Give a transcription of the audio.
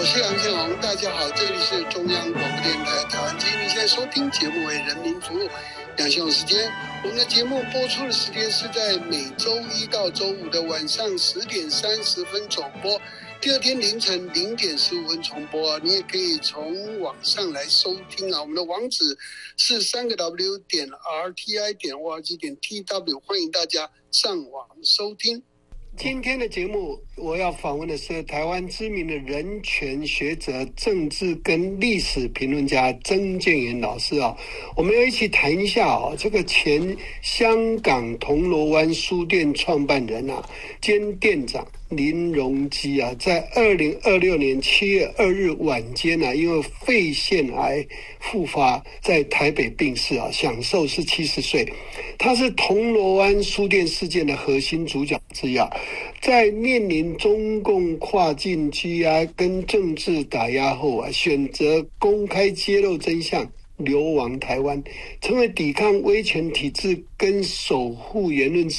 是杨建宏，大家好，这里是中央广播电台台湾之音，你现在收听节目为人民服务。杨建宏时间，我们的节目播出的时间是在每周一到周五的晚上10点30分首播，第二天凌晨0点15分重播。你也可以从网上来收听啊，我们的网址是3w.rti.org.tw， 欢迎大家上网收听。今天的节目我要访问的是台湾知名的人权学者、政治跟历史评论家曾建元老师啊，我们要一起谈一下啊，这个前香港铜锣湾书店创办人啊兼店长林荣基啊，在2026年7月2日晚间啊，因为肺腺癌复发，在台北病逝啊，享寿是70岁。他是铜锣湾书店事件的核心主角之一啊，在面临中共跨境拘押跟政治打压后啊，选择公开揭露真相，流亡台湾，成为抵抗威权体制跟守护言论